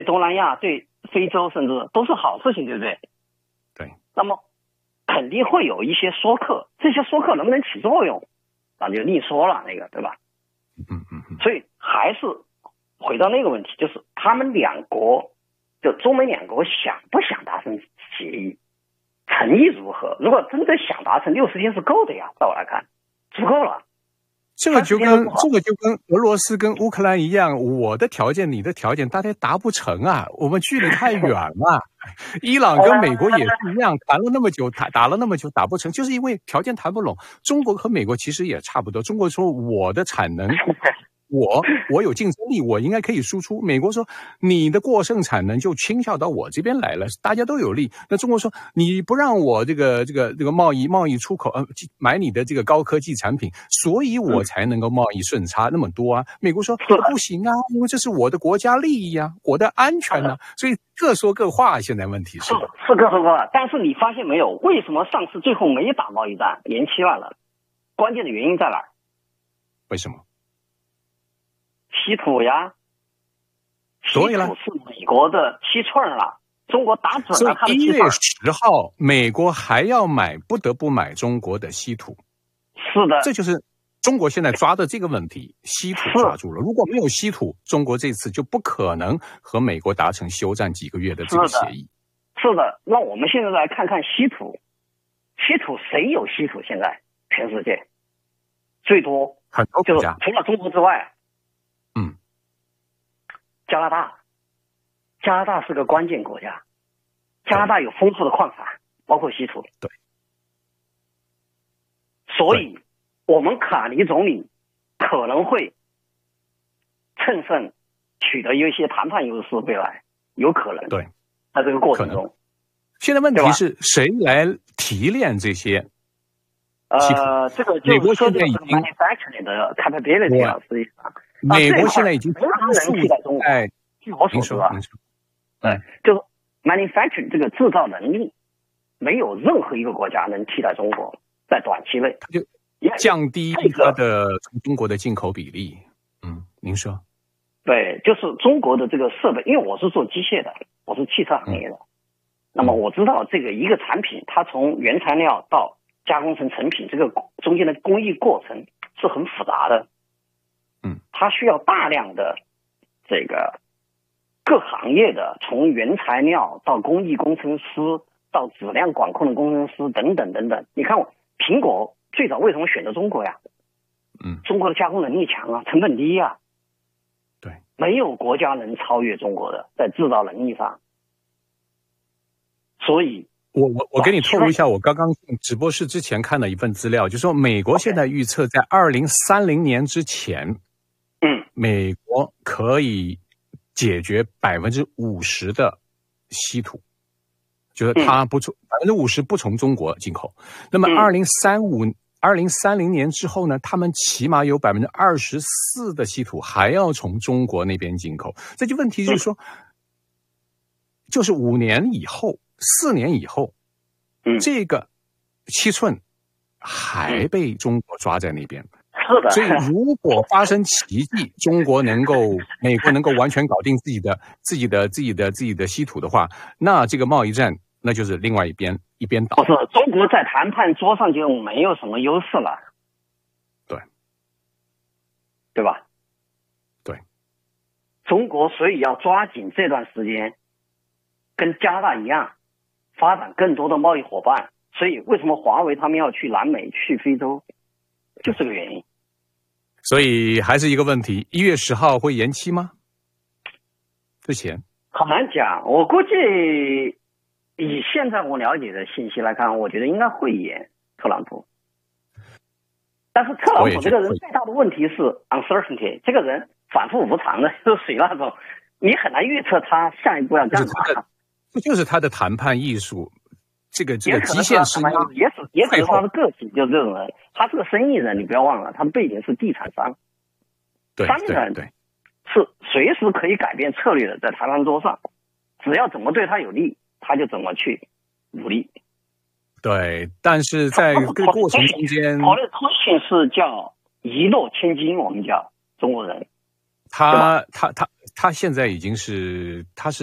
东南亚、对非洲，甚至都是好事情，对不对？ 对。 那么肯定会有一些说客，这些说客能不能起作用，那就另说了，那个对吧？所以还是回到那个问题，就是他们两国，就中美两国想不想达成协议，诚意如何？如果真的想达成，60天是够的呀，在我来看，足够了。 这个就跟俄罗斯跟乌克兰一样，我的条件你的条件大家达不成啊，我们距离太远了。伊朗跟美国也是一样，谈了那么久，打了那么久打不成，就是因为条件谈不拢。中国和美国其实也差不多，中国说我的产能我有竞争力，我应该可以输出。美国说你的过剩产能就倾销到我这边来了，大家都有利。那中国说你不让我这个贸易出口买你的这个高科技产品，所以我才能够贸易顺差那么多啊。美国说不行啊，因为这是我的国家利益啊，我的安全啊，所以各说各话。现在问题是各说各话，但是你发现没有，为什么上次最后没打贸易战，延期了？关键的原因在哪儿？ 为什么？ 稀土呀，稀土是美国的7寸了，中国打准了它的7寸。 1月10号，美国还要不得不买中国的稀土。 是的， 这就是中国现在抓的这个问题，稀土抓住了。如果没有稀土，中国这次就不可能和美国达成休战几个月的这个协议。 是的，那我们现在来看看稀土，谁有稀土？现在全世界最多很多国家， 就是除了中国之外。加拿大是个关键国家，加拿大有丰富的矿产，包括稀土。 对。 所以，我们卡尼总理可能会乘胜取得一些谈判优势，未来有可能。 对。 在这个过程中， 现在问题是谁来提炼这些稀土？ 这个美国现在已经 manufacturing 的 capability 了，实际上。 美国现在已经没有人替代中国。据我所知啊，就是 manufacturing 这个制造能力，没有任何一个国家能替代中国，在短期内， 它就降低它的从中国的进口比例。您说？ 对，就是中国的这个设备，因为我是做机械的，我是汽车行业的，那么我知道这个一个产品，它从原材料到加工成成品，这个中间的工艺过程是很复杂的。它需要大量的这个各行业的，从原材料到工艺工程师到质量管控的工程师等等等等。你看苹果最早为什么选择中国呀？中国的加工能力强啊，成本低啊。 对， 没有国家能超越中国的在制造能力上。所以我给你透露一下，我刚刚直播室之前看了一份资料，就说美国现在预测在2030年之前，美国可以解决50%的稀土，就是它50%不从中国进口。那么2030年之后呢，他们起码有24%的稀土还要从中国那边进口。这就问题就是说，就是5年以后、4年以后，这个7寸还被中国抓在那边。 是的。 所以如果发生奇迹，美国能够完全搞定自己的稀土的话，那这个贸易战那就是另外一边倒。 不是，中国在谈判桌上就没有什么优势了。对吧？ 对。 中国所以要抓紧这段时间，跟加拿大一样，发展更多的贸易伙伴。所以为什么华为他们要去南美、去非洲，就这个原因。 所以还是一个问题，1月10号会延期吗？之前很难讲，我估计以现在我了解的信息来看，我觉得应该会延特朗普。但是特朗普这个人最大的问题是 uncertainty， 这个人反复无常的，就是属于那种你很难预测他下一步要干嘛。 这就是他的谈判艺术，这个极限施压， 也可能他的个性就是这种人。他是个生意人，你不要忘了，他的背景是地产商。商人是随时可以改变策略的，在谈判桌上，只要怎么对他有利，他就怎么去努力。 对，但是在这个过程中间， 他的通信是叫一诺千金，我们叫中国人。 他他现在已经是他是。